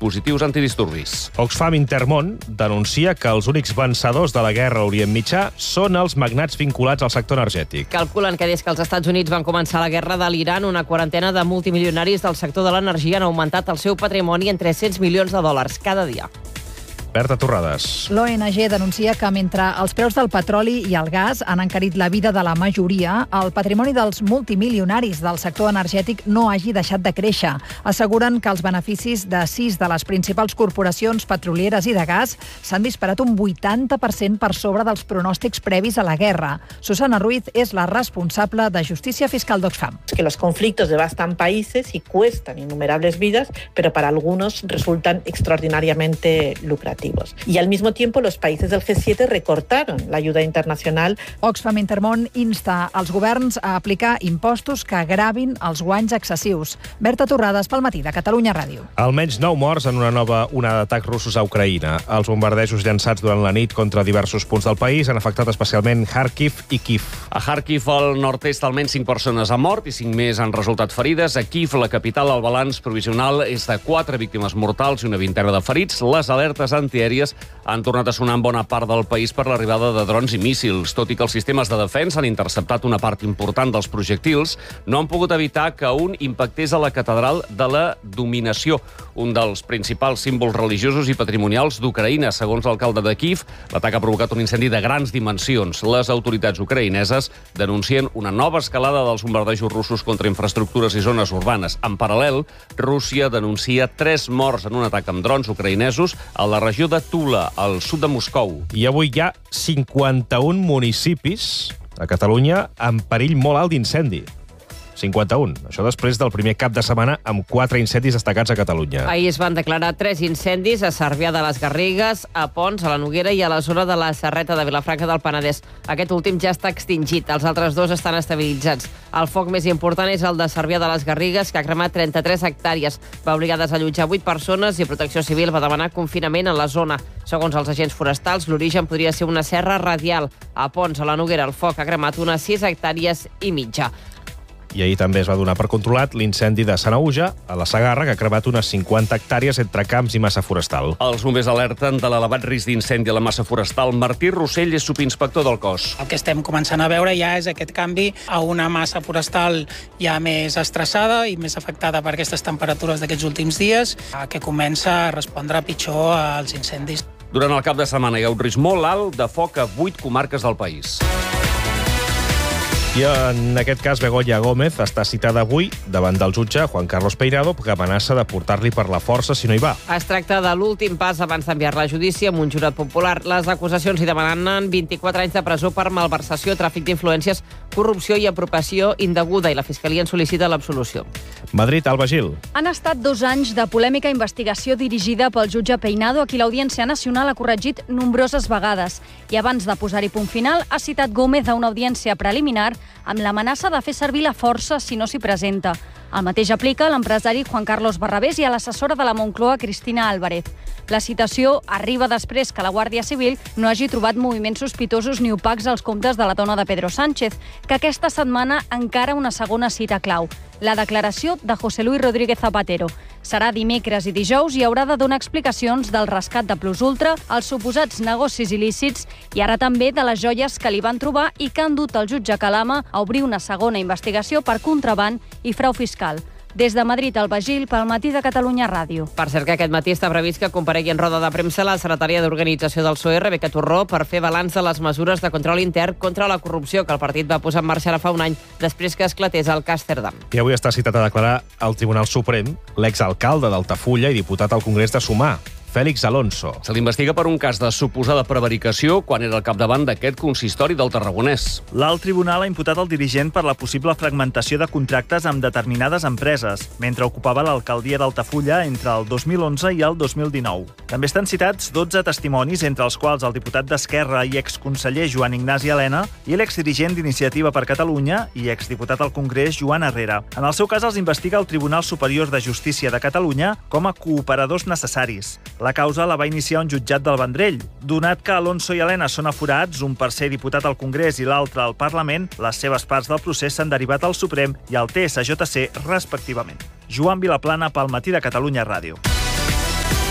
dispositius antidisturbis. Oxfam Intermón denuncia que els únics vencedors de la guerra a Orient Mitjà són els magnats vinculats al sector energètic. Calculen que des que els Estats Units van començar la guerra de l'Iran, una quarantena de multimilionaris del sector de l'energia han augmentat el seu patrimoni en 300 milions de dòlars cada dia. Berta Torrades. L'ONG denuncia que mentre els preus del petroli i el gas han encarit la vida de la majoria, el patrimoni dels multimilionaris del sector energètic no hagi deixat de créixer. Asseguren que els beneficis de 6 de les principals corporacions petrolieres i de gas s'han disparat un 80% per sobre dels pronòstics previs a la guerra. Susana Ruiz és la responsable de Justícia Fiscal d'Oxfam. Que los conflictos devastan países y cuestan innumerables vidas, pero para algunos resultan extraordinariamente lucrativos. Y al mismo tiempo los países del G7 recortaron la ayuda internacional. Oxfam Intermón insta als governs a aplicar impostos que gravin els guanys excessius. Berta Torrades, pel matí de Catalunya Ràdio. Almenys 9 morts en una nova onada d'atacs russos a Ucraïna. Els bombardejos llançats durant la nit contra diversos punts del país han afectat especialment Kharkiv i Kiev. A Kharkiv, al nord-est, almenys 5 persones han mort i 5 més han resultat ferides. A Kiev, la capital, el balanç provisional és de 4 víctimes mortals i una vintena de ferits. Les alertes antiaèries han tornat a sonar en bona part del país per l'arribada de drons i míssils. Tot i que els sistemes de defensa han interceptat una part important dels projectils, no han pogut evitar que un impactés a la catedral de la Dominació, un dels principals símbols religiosos i patrimonials d'Ucraïna. Segons l'alcalde de Kiev, l'atac ha provocat un incendi de grans dimensions. Les autoritats ucraïneses denuncien una nova escalada dels bombardejos russos contra infraestructures i zones urbanes. En paral·lel, Rússia denuncia 3 morts en un atac amb drons ucraïnesos a la regió de Tula, al sud de Moscou. I avui hi ha 51 municipis a Catalunya en perill molt alt d'incendi. 51. Això després del primer cap de setmana amb 4 incendis destacats a Catalunya. Ahir es van declarar 3 incendis a Cervià de les Garrigues, a Pons, a la Noguera i a la zona de la Serreta de Vilafranca del Penedès. Aquest últim ja està extingit, els altres 2 estan estabilitzats. El foc més important és el de Cervià de les Garrigues, que ha cremat 33 hectàrees. Va obligar a desallotjar 8 persones i Protecció Civil va demanar confinament en la zona. Segons els agents forestals, l'origen podria ser una serra radial. A Pons, a la Noguera, el foc ha cremat unes 6 hectàrees i mitja. I ahir també es va donar per controlat l'incendi de Sanaüja, a la Segarra, que ha cremat unes 50 hectàrees entre camps i massa forestal. Els bombers alerten de l'elevat risc d'incendi a la massa forestal. Martí Rossell és subinspector del cos. El que estem començant a veure ja és aquest canvi a una massa forestal ja més estressada i més afectada per aquestes temperatures d'aquests últims dies, que comença a respondre pitjor als incendis. Durant el cap de setmana hi ha un risc molt alt de foc a 8 comarques del país. I en aquest cas, Begoña Gómez està citada avui davant del jutge Juan Carlos Peirado, que amenaça de portar-li per la força si no hi va. Es tracta de l'últim pas abans d'enviar-la a judici amb un jurat popular. Les acusacions hi demanen 24 anys de presó per malversació, tràfic d'influències, corrupció i apropiació indeguda, i la Fiscalia en sol·licita l'absolució. Madrid, Alba Gil. Han estat 2 anys de polèmica investigació dirigida pel jutge Peinado, a qui l'Audiència Nacional ha corregit nombroses vegades. I abans de posar-hi punt final, ha citat Gómez a una audiència preliminar amb l'amenaça de fer servir la força si no s'hi presenta. El mateix aplica a l'empresari Juan Carlos Barrabés i a l'assessora de la Moncloa, Cristina Álvarez. La citació arriba després que la Guàrdia Civil no hagi trobat moviments sospitosos ni opacs als comptes de la dona de Pedro Sánchez, que aquesta setmana encara una segona cita clau, la declaració de José Luis Rodríguez Zapatero. Serà dimecres i dijous i haurà de donar explicacions del rescat de Plus Ultra, els suposats negocis il·lícits i ara també de les joies que li van trobar i que han dut el jutge Calama a obrir una segona investigació per contraban i frau fiscal. Des de Madrid, Alba Gil, pel matí de Catalunya Ràdio. Per cert, que aquest matí està previst que comparegui en roda de premsa la secretària d'Organització del PSOE, Rebeca Torró, per fer balanç de les mesures de control intern contra la corrupció que el partit va posar en marxa ara fa un any, després que esclatés el cas Cerdà. I avui està citat a declarar al Tribunal Suprem l'exalcalde d'Altafulla i diputat al Congrés de Sumar, Félix Alonso. Se l'investiga per un cas de suposada prevaricació quan era al capdavant d'aquest consistori del Tarragonès. L'alt tribunal ha imputat el dirigent per la possible fragmentació de contractes amb determinades empreses, mentre ocupava l'alcaldia d'Altafulla entre el 2011 i el 2019. També estan citats 12 testimonis, entre els quals el diputat d'Esquerra i exconseller Joan Ignasi Elena i l'exdirigent d'Iniciativa per Catalunya i exdiputat al Congrés Joan Herrera. En el seu cas els investiga el Tribunal Superior de Justícia de Catalunya com a cooperadors necessaris. La causa la va iniciar un jutjat del Vendrell. Donat que Alonso i Elena són aforats, un per ser diputat al Congrés i l'altre al Parlament, les seves parts del procés s'han derivat al Suprem i al TSJC, respectivament. Joan Vilaplana, pel matí de Catalunya Ràdio.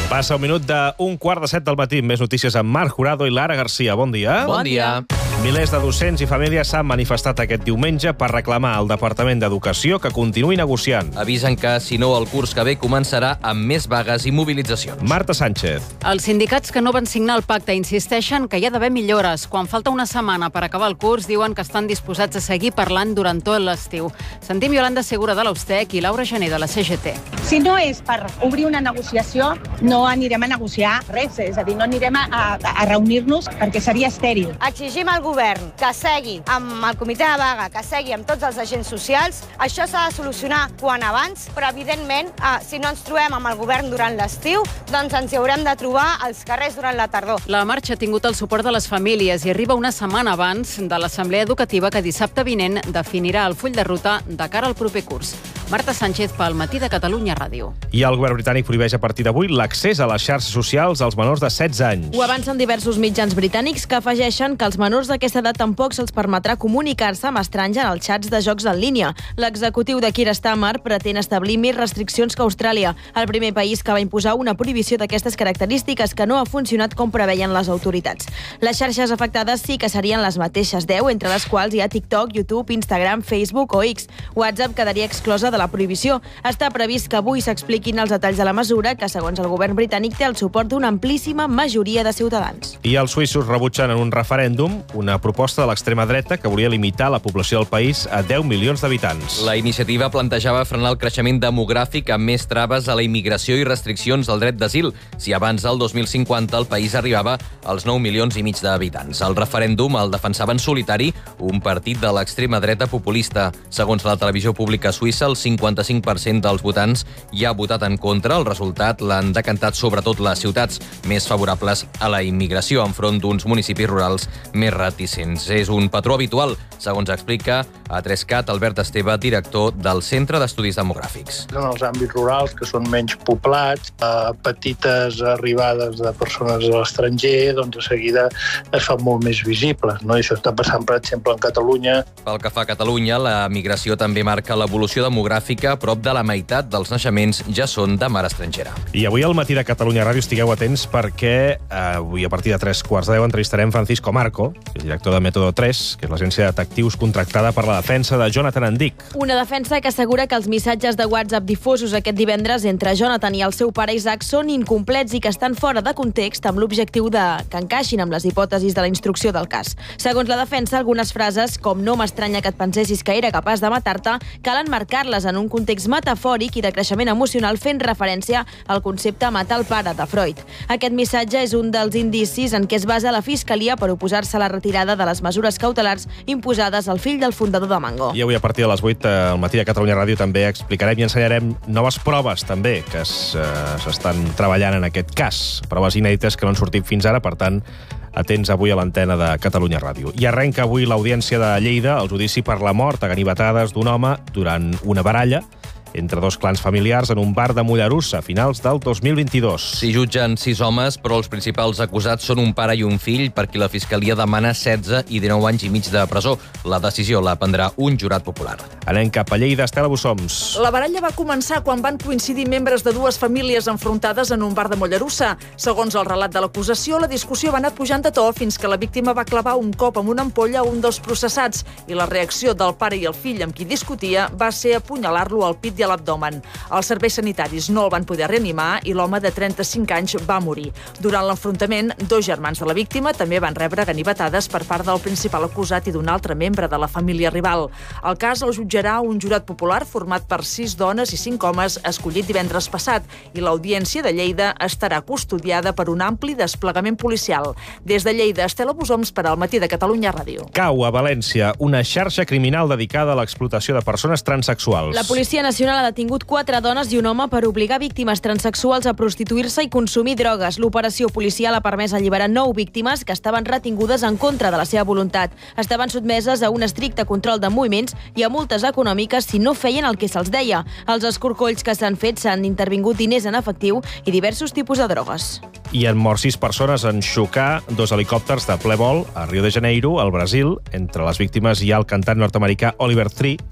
Passa un minut d'un 6:45 del matí. Més notícies amb Marc Jurado i Lara Garcia. Bon dia. Bon dia. Milers de docents i famílies s'han manifestat aquest diumenge per reclamar al Departament d'Educació que continuï negociant. Avisen que, si no, el curs que ve començarà amb més vagues i mobilitzacions. Marta Sánchez. Els sindicats que no van signar el pacte insisteixen que hi ha d'haver millores. Quan falta una setmana per acabar el curs, diuen que estan disposats a seguir parlant durant tot l'estiu. Sentim Iolanda Segura de l'Austec i Laura Gené de la CGT. Si no és per obrir una negociació, no anirem a negociar res, és a dir, no anirem a reunir-nos perquè seria estèril. Exigim al govern que segui amb el comitè de vaga, que segui amb tots els agents socials. Això s'ha de solucionar quan abans, però evidentment, si no ens trobem amb el govern durant l'estiu, doncs ens hi haurem de trobar als carrers durant la tardor. La marxa ha tingut el suport de les famílies i arriba una setmana abans de l'Assemblea Educativa que dissabte vinent definirà el full de ruta de cara al proper curs. Marta Sánchez pel Matí de Catalunya Ràdio. I el govern britànic prohibeix a partir d'avui l'accés a les xarxes socials als menors de 16 anys. Ho avancen diversos mitjans britànics que afegeixen que als menors d'aquesta edat tampoc se'ls permetrà comunicar-se amb estranys en els xats de jocs en línia. L'executiu de Keir Starmer pretén establir més restriccions que Austràlia, el primer país que va imposar una prohibició d'aquestes característiques que no ha funcionat com preveien les autoritats. Les xarxes afectades sí que serien les mateixes 10, entre les quals hi ha TikTok, YouTube, Instagram, Facebook o X. WhatsApp quedaria exclosa de la prohibició. Està previst que avui s'expliquin els detalls de la mesura, que segons el govern britànic té el suport d'una amplíssima majoria de ciutadans. I els suïssos rebutgen en un referèndum una proposta de l'extrema dreta que volia limitar la població del país a 10 milions d'habitants. La iniciativa plantejava frenar el creixement demogràfic amb més traves a la immigració i restriccions al dret d'asil, si abans del 2050 el país arribava als 9 milions i mig d'habitants. El referèndum el defensava en solitari un partit de l'extrema dreta populista. Segons la televisió pública suïssa, el 55% dels votants hi ha votat en contra. El resultat l'han decantat sobretot les ciutats més favorables a la immigració enfront d'uns municipis rurals més reticents. És un patró habitual, segons explica a 3CAT Albert Esteve, director del Centre d'Estudis Demogràfics. En els àmbits rurals, que són menys poblats, petites arribades de persones a l'estranger, doncs de seguida es fan molt més visibles. No? I això està passant, per exemple, en Catalunya. Pel que fa a Catalunya, la migració també marca l'evolució demogràfica. Prop de la meitat dels naixements ja són de mare estrangera. I avui al Matí de Catalunya Ràdio estigueu atents perquè avui a partir de 3:15 entrevistarem Francisco Marco, que és director de Método 3, que és l'agència de detectius contractada per la defensa de Jonathan Andic. Una defensa que assegura que els missatges de WhatsApp difosos aquest divendres entre Jonathan i el seu pare Isaac són incomplets i que estan fora de context amb l'objectiu de que encaixin amb les hipòtesis de la instrucció del cas. Segons la defensa, algunes frases, com "no m'estranya que et pensessis que era capaç de matar-te", cal enmarcar-les en un context metafòric i de creixement emocional fent referència al concepte matar el pare de Freud. Aquest missatge és un dels indicis en què es basa la Fiscalia per oposar-se a la retirada de les mesures cautelars imposades al fill del fundador de Mango. I avui a partir de les 8 al Matí de Catalunya Ràdio també explicarem i ensenyarem noves proves també que s'estan treballant en aquest cas. Proves inèdites que no han sortit fins ara, per tant, atents avui a l'antena de Catalunya Ràdio. I arrenca avui l'audiència de Lleida, el judici per la mort a ganivetades d'un home durant una baralla entre dos clans familiars en un bar de Mollerussa a finals del 2022. S'hi jutgen 6 homes, però els principals acusats són un pare i un fill, per qui la Fiscalia demana 16 i 19 anys i mig de presó. La decisió la prendrà un jurat popular. Anem cap a Lleida, Estela Bussoms. La baralla va començar quan van coincidir membres de dues famílies enfrontades en un bar de Mollerussa. Segons el relat de l'acusació, la discussió va anar pujant de to fins que la víctima va clavar un cop amb una ampolla a un dels processats i la reacció del pare i el fill amb qui discutia va ser apunyalar-lo al pit i a l'abdomen. Els serveis sanitaris no el van poder reanimar i l'home de 35 anys va morir. Durant l'enfrontament, 2 germans de la víctima també van rebre ganivetades per part del principal acusat i d'un altre membre de la família rival. El cas el jutjarà un jurat popular format per 6 dones i 5 homes escollit divendres passat i l'audiència de Lleida estarà custodiada per un ampli desplegament policial. Des de Lleida, Estela Bussoms per al Matí de Catalunya Ràdio. Cau a València una xarxa criminal dedicada a l'explotació de persones transsexuals. La Policia Nacional ha detingut 4 dones i un home per obligar víctimes transsexuals a prostituir-se i consumir drogues. L'operació policial ha permès alliberar 9 víctimes que estaven retingudes en contra de la seva voluntat. Estaven sotmeses a un estricte control de moviments i a multes econòmiques si no feien el que se'ls deia. Els escorcolls que s'han fet s'han intervingut diners en efectiu i diversos tipus de drogues. I han mort 6 persones en xocar 2 helicòpters de ple vol a Rio de Janeiro, al Brasil. Entre les víctimes hi ha el cantant nord-americà Oliver Tree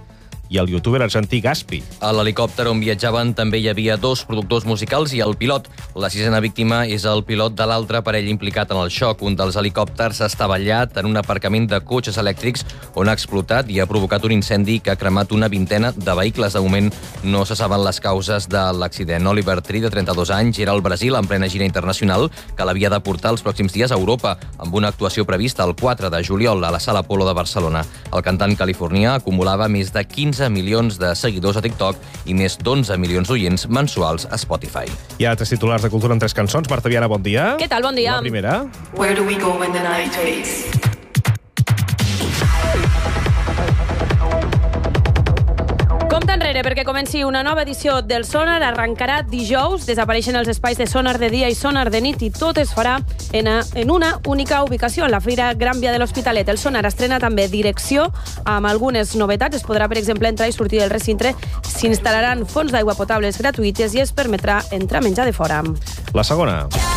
i el youtuber argentí Gaspi. A l'helicòpter on viatjaven també hi havia 2 productors musicals i el pilot. La 6a víctima és el pilot de l'altre parell implicat en el xoc. Un dels helicòpters ha estavellat en un aparcament de cotxes elèctrics on ha explotat i ha provocat un incendi que ha cremat una vintena de vehicles. De moment no se saben les causes de l'accident. Oliver Tree, de 32 anys, era al Brasil en plena gira internacional que l'havia de portar els pròxims dies a Europa, amb una actuació prevista el 4 de juliol a la Sala Apolo de Barcelona. El cantant californià acumulava més de 15 milions de seguidors a TikTok i més d'11 milions d'oients mensuals a Spotify. Hi ha altres titulars de cultura en 3 cançons. Marta Viana, bon dia. Què tal? Bon dia. La primera. Where do we go when the night fades? Compte enrere perquè comenci una nova edició del Sonar. Arrencarà dijous, desapareixen els espais de Sonar de dia i Sonar de nit i tot es farà en una única ubicació, en la Fira Gran Via de l'Hospitalet. El Sonar estrena també direcció amb algunes novetats. Es podrà, per exemple, entrar i sortir del recinte. S'instal·laran fonts d'aigua potables gratuïtes i es permetrà entrar a menjar de fora. La segona.